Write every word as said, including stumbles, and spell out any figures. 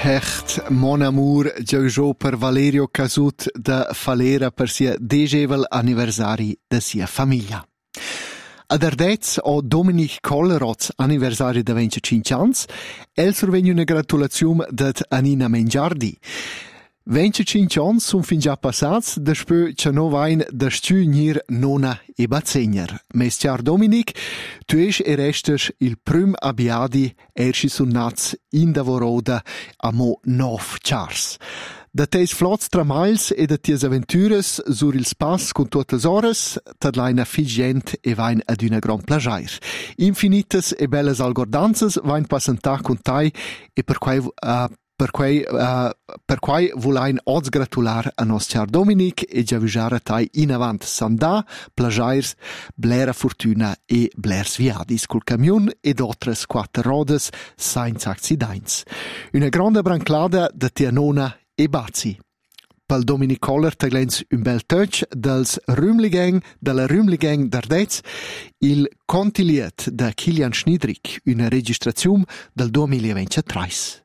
Hecht, mon amour, giujo per Valerio Casut da Falera per sia degevel anniversari da sia famiglia. Ad Ardez o Dominic Colleroz anniversari da venticinque ans, el survegna una gratulazione dat Anina Mengiardi. venticinque ans sun fin già passats, despö che no vain da stügnir nona e bazzegner. Mestiar Dominic, tu esch e restes il prüm abiadi erschi sun nats in Davoroda a mo nov chars. Da teis flots tramals e da ties aventures sur il spas con tuotas horas, tad laina figient e vain ad una gran plagiair. Infinitas e bellas algordanzas vain passantà con tai e per quai uh, Per quei, uh, per quai vulain oz gratular a nos char Dominic e giavisara tai in avant sandà, plagairs, blera fortuna e blers viadis col camion ed otras quattro rodes senza accidents. Una grande branclada da Tianona e Bazzi. Pel Dominic Coller taglens un bel touch dels Rümligang, della Rümligang d'Ardez, il Contiliet da Kilian Schniedrich, una registrazione del duemilaventitré.